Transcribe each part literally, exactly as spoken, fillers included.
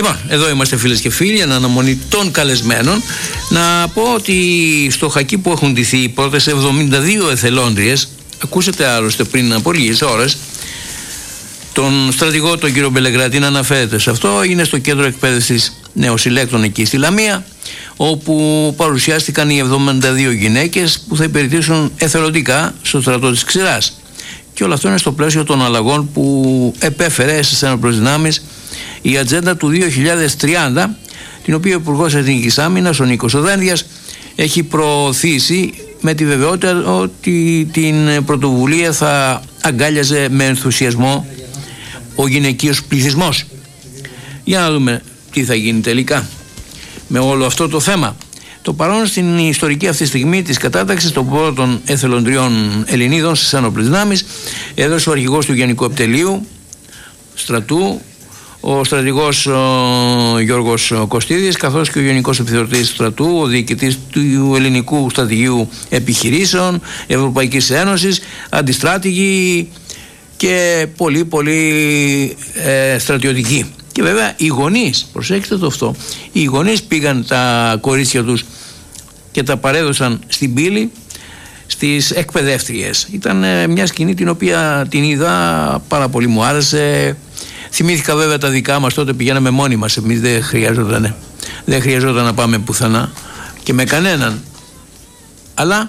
Λοιπόν, εδώ είμαστε φίλες και φίλοι, εν αναμονή των καλεσμένων. Να πω ότι στο χακί που έχουν ντυθεί οι πρώτες εβδομήντα δύο εθελόντριες, ακούσατε άλλωστε πριν από λίγες ώρες τον στρατηγό τον κύριο Μπελεγράτη να αναφέρεται σε αυτό. Είναι στο κέντρο εκπαίδευσης νεοσυλλέκτων εκεί στη Λαμία, όπου παρουσιάστηκαν οι εβδομήντα δύο γυναίκες που θα υπηρετήσουν εθελοντικά στο στρατό της Ξηράς. Και όλο αυτό είναι στο πλαίσιο των αλλαγών που επέφερε στις ένοπλες δυνάμεις η ατζέντα του δύο χιλιάδες τριάντα, την οποία ο Υπουργός Εθνικής Άμυνας, ο Νίκος Οδένδιας, έχει προωθήσει με τη βεβαιότητα ότι την πρωτοβουλία θα αγκάλιαζε με ενθουσιασμό ο γυναικείος πληθυσμός. Για να δούμε τι θα γίνει τελικά με όλο αυτό το θέμα. Το παρόν στην ιστορική αυτή στιγμή της κατάταξης των πρώτων εθελοντριών Ελληνίδων στις ένοπλες δυνάμεις έδωσε ο αρχηγός του Γενικού Επιτελείου Στρατού, ο στρατηγός ο Γιώργος Κωστίδης, καθώς και ο Γενικός Επιθεωρητής του Στρατού, ο διοικητής του Ελληνικού Στρατηγείου Επιχειρήσεων Ευρωπαϊκής Ένωσης, αντιστράτηγοι και πολύ πολύ ε, στρατιωτικοί. Και βέβαια οι γονείς, προσέξτε το αυτό, οι γονείς πήγαν τα κορίτσια τους και τα παρέδωσαν στην πύλη στις εκπαιδεύτριες. Ήταν ε, μια σκηνή την οποία την είδα, πάρα πολύ μου άρεσε. Θυμήθηκα βέβαια τα δικά μας, τότε πηγαίναμε μόνοι μας, εμείς δεν χρειαζόταν, δεν χρειαζόταν να πάμε πουθενά και με κανέναν. Αλλά,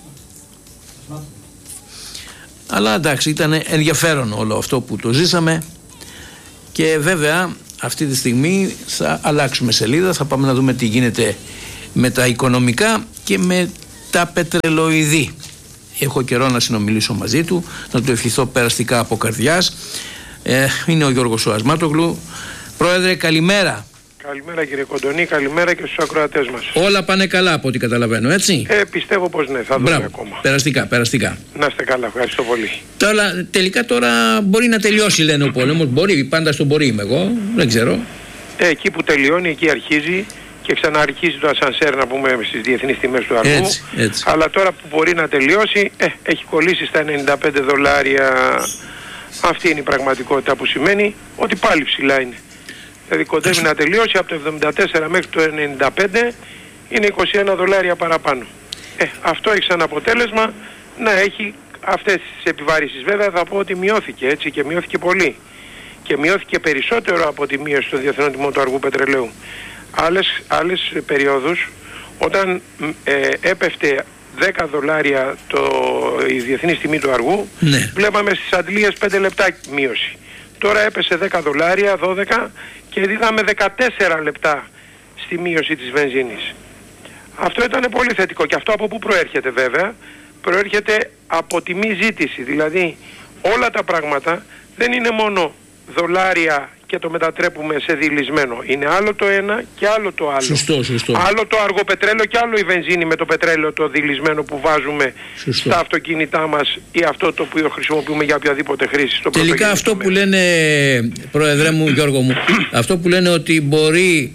αλλά εντάξει, ήταν ενδιαφέρον όλο αυτό που το ζήσαμε και βέβαια αυτή τη στιγμή θα αλλάξουμε σελίδα, θα πάμε να δούμε τι γίνεται με τα οικονομικά και με τα πετρελοειδή. Έχω καιρό να συνομιλήσω μαζί του, να του ευχηθώ περαστικά από καρδιάς. Ε, είναι ο Γιώργος ο Ασμάτογλου. Πρόεδρε, καλημέρα. Καλημέρα κύριε Κοντονή, καλημέρα και στους ακροατές μας. Όλα πάνε καλά από ό,τι καταλαβαίνω, έτσι? Ε, πιστεύω πως ναι, θα δούμε ακόμα. Περαστικά, περαστικά. Να είστε καλά, ευχαριστώ πολύ. Τώρα, τελικά τώρα μπορεί να τελειώσει, λένε ο πόλεμος. Μπορεί, πάντα στον μπορεί είμαι εγώ, δεν ξέρω. Ε, εκεί που τελειώνει, εκεί αρχίζει και ξαναρχίζει το ασανσέρ, να πούμε, στις διεθνείς τιμές του αργού. Έτσι, έτσι. Αλλά τώρα που μπορεί να τελειώσει, ε, έχει κολλήσει στα ενενήντα πέντε δολάρια. Αυτή είναι η πραγματικότητα, που σημαίνει ότι πάλι ψηλά είναι. Δηλαδή κοντεύει να τελειώσει από το εβδομήντα τέσσερα μέχρι το ενενήντα πέντε, είναι είκοσι ένα δολάρια παραπάνω. Ε, αυτό έχει σαν αποτέλεσμα να έχει αυτές τις επιβαρύσεις. Βέβαια θα πω ότι μειώθηκε, έτσι, και μειώθηκε πολύ. Και μειώθηκε περισσότερο από τη μείωση των διεθνών τιμών του αργού πετρελαίου. Άλλες, άλλες περιόδους, όταν ε, έπεφτε δέκα δολάρια το, η διεθνής τιμή του αργού, ναι, βλέπαμε στις αντλίες πέντε λεπτά μείωση. Τώρα έπεσε δέκα δολάρια, δώδεκα, και είδαμε δεκατέσσερα λεπτά στη μείωση της βενζίνης. Αυτό ήταν πολύ θετικό. Και αυτό από πού προέρχεται βέβαια? Προέρχεται από τιμή ζήτηση. Δηλαδή όλα τα πράγματα δεν είναι μόνο δολάρια και το μετατρέπουμε σε διηλυσμένο. Είναι άλλο το ένα και άλλο το άλλο. Σωστό, σωστό. Άλλο το αργοπετρέλαιο και άλλο η βενζίνη με το πετρέλαιο το διηλυσμένο που βάζουμε, σωστό, στα αυτοκίνητά μας ή αυτό το οποίο χρησιμοποιούμε για οποιαδήποτε χρήση στο πρωτογενή. Τελικά αυτό που λένε, Πρόεδρε μου, Γιώργο μου, αυτό που λένε ότι μπορεί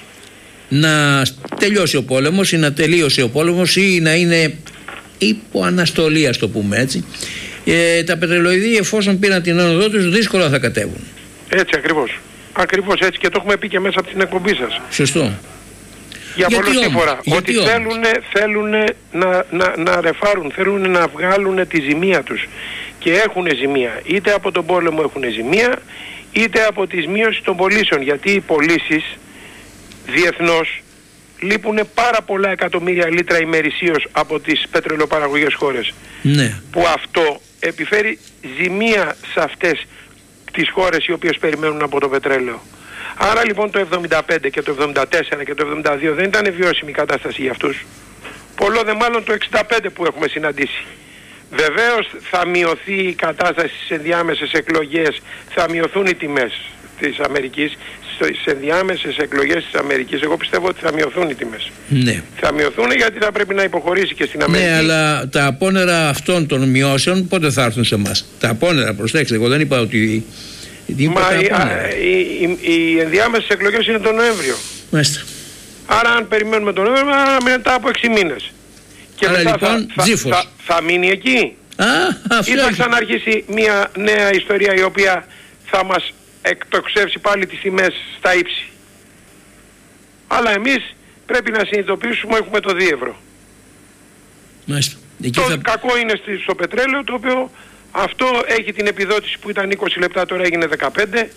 να τελειώσει ο πόλεμος ή να τελείωσε ο πόλεμος ή να είναι υπό αναστολή, ας το πούμε έτσι, ε, τα πετρελοειδή εφόσον πήραν την άνοδό τους δύσκολα θα κατέβουν. Έτσι ακριβώς. Ακριβώς έτσι, και το έχουμε πει και μέσα από την εκπομπή σας. Σωστό. Για πολλή φορά. Ότι θέλουν, θέλουν να, να, να ρεφάρουν, θέλουν να βγάλουν τη ζημία τους. Και έχουν ζημία. Είτε από τον πόλεμο έχουν ζημία, είτε από τις μείωση των πωλήσεων. Γιατί οι πωλήσεις διεθνώς λείπουν πάρα πολλά εκατομμύρια λίτρα ημερησίως από τις πετρελαιοπαραγωγές χώρες. Ναι. Που αυτό επιφέρει ζημία σε αυτές τις χώρες οι οποίες περιμένουν από το πετρέλαιο. Άρα λοιπόν το εβδομήντα πέντε και το εβδομήντα τέσσερα και το εβδομήντα δύο δεν ήταν βιώσιμη κατάσταση για αυτούς. Πολλό δε μάλλον το εξήντα πέντε που έχουμε συναντήσει. Βεβαίως θα μειωθεί η κατάσταση στις ενδιάμεσες εκλογές, θα μειωθούν οι τιμές της Αμερικής, στις ενδιάμεσες εκλογές της Αμερικής. Εγώ πιστεύω ότι θα μειωθούν οι τιμές. Ναι. Θα μειωθούν γιατί θα πρέπει να υποχωρήσει και στην Αμερική. Ναι, αλλά τα απόνερα αυτών των μειώσεων πότε θα έρθουν σε εμάς? Τα απόνερα, προσέξτε, εγώ δεν είπα ότι... Μα οι, οι, οι, οι ενδιάμεσες εκλογές είναι τον Νοέμβριο. Μάλιστα. Άρα αν περιμένουμε τον Νοέμβριο, μετά από έξι μήνες. Και άρα μετά λοιπόν, θα, θα, θα, θα μείνει εκεί. Α, ή θα ξαναρχίσει μια νέα ιστορία η οποία θα μας εκτοξεύσει πάλι τις τιμές στα ύψη. Αλλά εμείς πρέπει να συνειδητοποιήσουμε έχουμε το δύο ευρώ. Μάλιστα. Το θα... κακό είναι στο πετρέλαιο, το οποίο αυτό έχει την επιδότηση που ήταν είκοσι λεπτά, τώρα έγινε δεκαπέντε,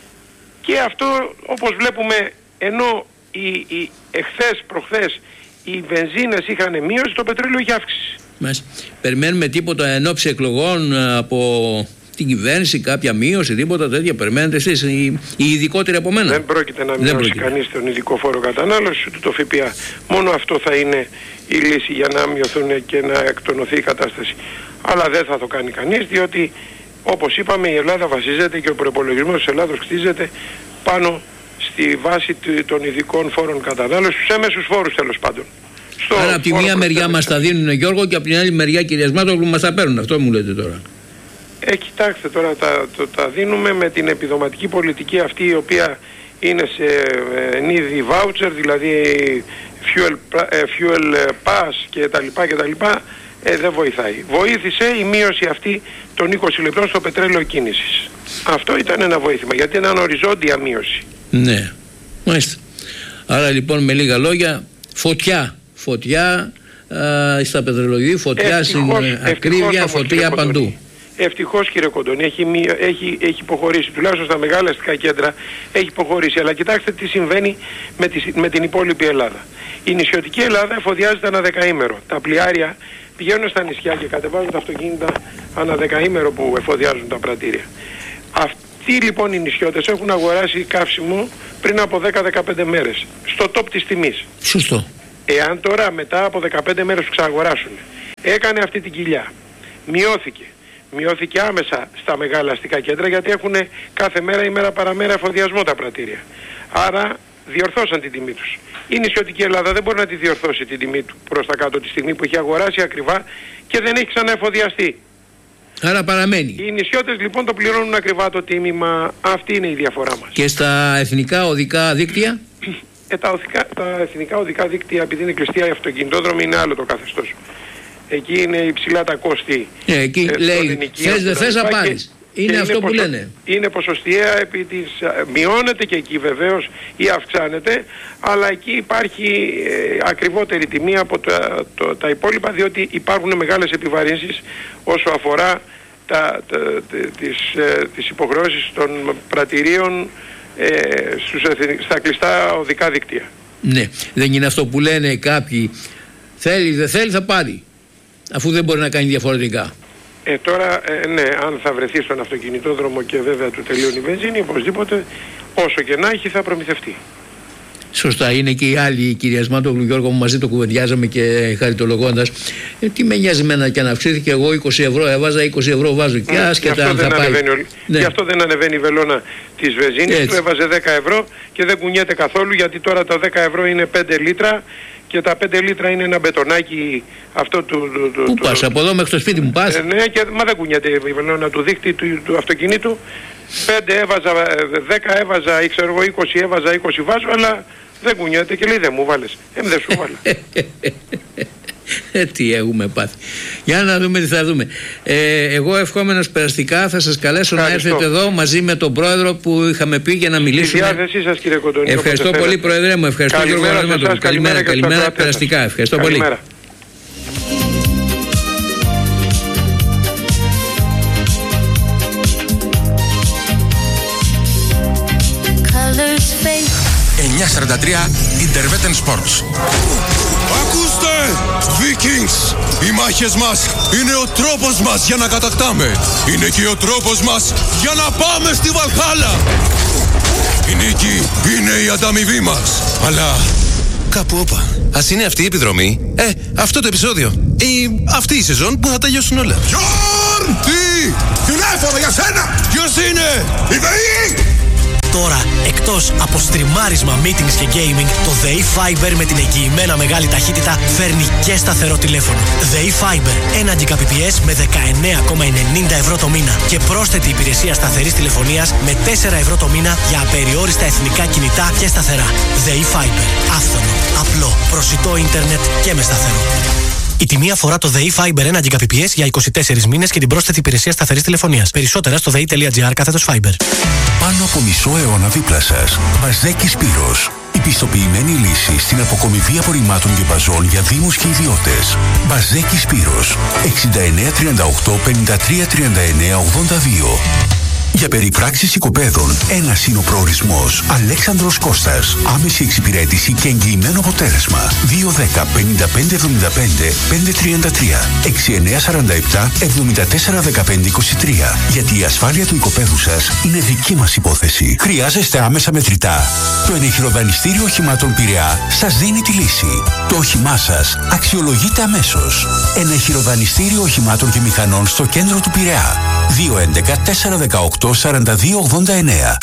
και αυτό όπως βλέπουμε, ενώ οι, οι εχθές προχθές οι βενζίνες είχαν μείωση, το πετρέλαιο έχει αύξηση. Μάλιστα. Περιμένουμε τίποτα εν ώψη εκλογών από την κυβέρνηση, κάποια μείωση, τίποτα τέτοια? Περιμένετε εσείς, οι, οι ειδικότεροι από μένα? Δεν πρόκειται να μειώσει πρόκειται. κανείς τον ειδικό φόρο κατανάλωσης, ούτε το ΦΠΑ. Μόνο αυτό θα είναι η λύση για να μειωθούν και να εκτονωθεί η κατάσταση. Αλλά δεν θα το κάνει κανείς, διότι όπως είπαμε η Ελλάδα βασίζεται και ο προϋπολογισμός της Ελλάδος χτίζεται πάνω στη βάση των ειδικών φόρων κατανάλωσης, στους έμεσους φόρους τέλος πάντων. Στο Άρα από τη μία μεριά μας τα δίνουν, Γιώργο, και από την άλλη μεριά, κυρία Σμάτογλου, μας τα παίρνουν. Αυτό μου λέτε τώρα? Ε, κοιτάξτε τώρα, τα, το, τα δίνουμε με την επιδοματική πολιτική αυτή, η οποία είναι σε ε, νίδι voucher, δηλαδή fuel, ε, fuel pass και τα λοιπά και τα λοιπά, ε, δεν βοηθάει. Βοήθησε η μείωση αυτή των είκοσι λεπτών στο πετρέλαιο κίνησης. Αυτό ήταν ένα βοήθημα, γιατί ήταν οριζόντια μείωση. Ναι, μάλιστα. Άρα λοιπόν με λίγα λόγια, φωτιά, φωτιά α, στα πετρελαιοειδή, φωτιά ευτυχώς, στην ακρίβεια, φωτιά παντού. Ευτυχώς, κύριε Κοντώνη, έχει, έχει, έχει υποχωρήσει, τουλάχιστον στα μεγάλα αστικά κέντρα έχει υποχωρήσει. Αλλά κοιτάξτε τι συμβαίνει με, τη, με την υπόλοιπη Ελλάδα. Η νησιωτική Ελλάδα εφοδιάζεται ανά δεκαήμερο. Τα πλοιάρια πηγαίνουν στα νησιά και κατεβάζουν τα αυτοκίνητα ανά δεκαήμερο που εφοδιάζουν τα πρατήρια. Αυτοί λοιπόν οι νησιώτες έχουν αγοράσει καύσιμο πριν από δέκα με δεκαπέντε μέρες, στο top της τιμής. Σωστό. Εάν τώρα μετά από δεκαπέντε μέρες που ξαγοράσουν έκανε αυτή την κοιλιά, μειώθηκε. Μειώθηκε άμεσα στα μεγάλα αστικά κέντρα, γιατί έχουν κάθε μέρα ή μέρα παραμέρα εφοδιασμό τα πρατήρια. Άρα διορθώσαν την τιμή τους. Η νησιωτική Ελλάδα δεν μπορεί να τη διορθώσει την τιμή του προς τα κάτω, τη στιγμή που έχει αγοράσει ακριβά και δεν έχει ξαναεφοδιαστεί. Άρα παραμένει. Οι νησιώτες λοιπόν το πληρώνουν ακριβά το τίμημα. Αυτή είναι η διαφορά μας. Και στα εθνικά οδικά δίκτυα? Ε, τα, οδικά, τα εθνικά οδικά δίκτυα, επειδή είναι κλειστή η αυτοκινητόδρομη, είναι άλλο το καθεστώς. Εκεί είναι υψηλά τα κόστη. Ε, εκεί ε, λέει, θες δεν θες να πάρεις. Είναι αυτό είναι που ποσο, λένε. Είναι ποσοστιαία, επί της, μειώνεται και εκεί βεβαίως ή αυξάνεται, αλλά εκεί υπάρχει ε, ακριβότερη τιμή από τα, το, τα υπόλοιπα, διότι υπάρχουν μεγάλες επιβαρύνσεις όσο αφορά τα, τα, τις, ε, τις υποχρεώσεις των πρατηρίων ε, στους, στα κλειστά οδικά δίκτυα. Ναι, δεν είναι αυτό που λένε κάποιοι, θέλει δεν θέλει θα πάρει, αφού δεν μπορεί να κάνει διαφορετικά. Ε, τώρα, ε, ναι, αν θα βρεθεί στον αυτοκινητόδρομο και βέβαια του τελειώνει η βενζίνη, οπωσδήποτε, όσο και να έχει, θα προμηθευτεί. Σωστά, είναι και οι άλλοι, η κυρία Σμάτογλου, Γιώργο μου, μαζί το κουβεντιάζαμε και χαριτολογώντας. Ε, τι με νοιάζει εμένα και αν αυξήθηκε, εγώ είκοσι ευρώ έβαζα, είκοσι ευρώ βάζω και άσχετα αν θα πάει. Ανεβαίνει, ναι. Γι' αυτό δεν ανεβαίνει η βελόνα της βενζίνης, του έβαζε δέκα ευρώ και δεν κουνιέται καθόλου, γιατί τώρα τα δέκα ευρώ είναι πέντε λίτρα. Και τα πέντε λίτρα είναι ένα μπετονάκι αυτό του... του Πού του, πας, του, από εδώ μέχρι το σπίτι μου πας? Ε, ναι, και, μα δεν κουνιέται η βελόνα του δίκτυ του, του αυτοκινήτου. πέντε έβαζα, δέκα έβαζα, ή ξέρω εγώ είκοσι έβαζα, είκοσι βάζω, αλλά δεν κουνιέται και λέει δεν μου βάλες. Ε, δεν σου βάλα. Ε, τι έχουμε πάθει. Για να δούμε τι θα δούμε. Ε, εγώ ευχόμενος περαστικά θα σας καλέσω Ευχαριστώ. να έρθετε εδώ μαζί με τον πρόεδρο που είχαμε πει για να μιλήσουμε. Στη διάθεσή σας, κύριε Κοντώνη. Ευχαριστώ πολύ, πρόεδρε μου. Ευχαριστώ, καλημέρα, Γιώργο Γραμματολόγου. Καλημέρα, καλημέρα, καλημέρα περαστικά. Ευχαριστώ καλημέρα. πολύ. εννιά σαράντα τρία Intervetten Sports. Ακούστε! Vikings! Οι μάχες μας είναι ο τρόπος μας για να κατακτάμε. Είναι και ο τρόπος μας για να πάμε στη Βαλχάλα. Η νίκη είναι η ανταμοιβή μας. Αλλά κάπου όπα. Ας είναι αυτή η επιδρομή. Ε, αυτό το επεισόδιο. Ή αυτή η σεζόν που θα τελειώσουν όλα. Γιόρν! Τι! Τηλέφωνο για σένα! Ποιος είναι? Η ΔΕΗ! Τώρα, εκτός από στριμάρισμα, meetings και gaming, το ΔΕΗ Fiber με την εγγυημένα μεγάλη ταχύτητα φέρνει και σταθερό τηλέφωνο. ΔΕΗ Fiber, ένα Gbps με δεκαεννέα κόμμα ενενήντα ευρώ το μήνα και πρόσθετη υπηρεσία σταθερής τηλεφωνίας με τέσσερα ευρώ το μήνα για απεριόριστα εθνικά κινητά και σταθερά. ΔΕΗ Fiber, άφθονο, απλό, προσιτό ίντερνετ και με σταθερό. Η τιμή αφορά το ΔΕΗ Fiber ένα Gbps για είκοσι τέσσερις μήνες και την πρόσθετη υπηρεσία σταθερής τηλεφωνίας. Περισσότερα στο δei.gr κάθετος Fiber. Πάνω από μισό αιώνα δίπλα σας. Μαζέκης Σπύρος. Πιστοποιημένη λύση στην αποκομιδή απορριμμάτων και μπαζών για δήμους και ιδιώτες. Μπαζέκη Σπύρος εξήντα εννέα τριάντα οκτώ πενήντα τρία τριάντα εννέα ογδόντα δύο. Για περιπράξεις οικοπαίδων, ένας είναι ο προορισμός. Αλέξανδρος Κώστας. Άμεση εξυπηρέτηση και εγγυημένο αποτέλεσμα. δύο ένα μηδέν πέντε πέντε εβδομήντα πέντε πέντε τριάντα τρία έξι εννέα σαράντα επτά εβδομήντα τέσσερα δεκαπέντε είκοσι τρία. Γιατί η ασφάλεια του οικοπαίδου σας είναι δική μας υπόθεση. Χρειάζεστε άμεσα μετρητά. Το ενεχειροδανιστήριο οχημάτων Πειραιά σας δίνει τη λύση. Το όχημά σας αξιολογείται αμέσως. Ενεχειροδανιστήριο οχημάτων και μηχανών στο κέντρο του Πειραιά. δύο ένα ένα τέσσερα ένα οκτώ σαράντα δύο ογδόντα εννέα.